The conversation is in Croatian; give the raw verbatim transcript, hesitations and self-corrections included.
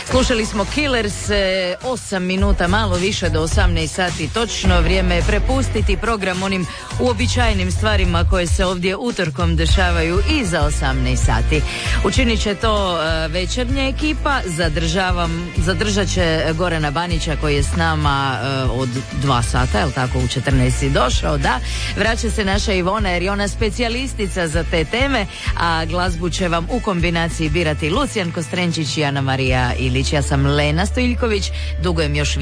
Slušali smo Killers, osam minuta, malo više do osamnaest sati točno. Vrijeme je prepustiti program onim uobičajenim stvarima koje se ovdje utorkom dešavaju i za osamnaest sati. Učinit će to večernja ekipa, zadržavam, zadržat će Gorana Banića koji je s nama od dva sata, jel tako, u četrnaest si došao, da. Vraća se naša Ivona jer je ona specijalistica za te teme, a glazbu će vam u kombinaciji birati Lucijan Kostrenčić i Ana Marija Ilić. Ja sam Lena Stojiljković, dugujem još